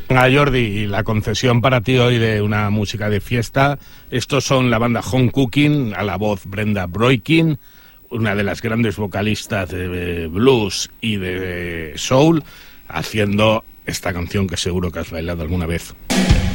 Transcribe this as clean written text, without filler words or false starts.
Venga, Jordi, y la concesión para ti hoy de una música de fiesta. Estos son la banda Home Cooking, a la voz Brenda Broykin, una de las grandes vocalistas de blues y de soul, haciendo esta canción que seguro que has bailado alguna vez.